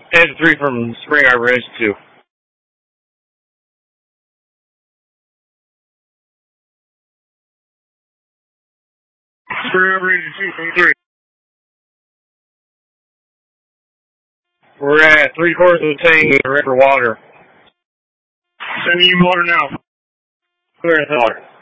Head 3 from Spring Arbor Ridge 2. Spring Arbor Ridge 2, 3. We're at 3/4 of the tank ready for water. Sending you water now. Clear the water.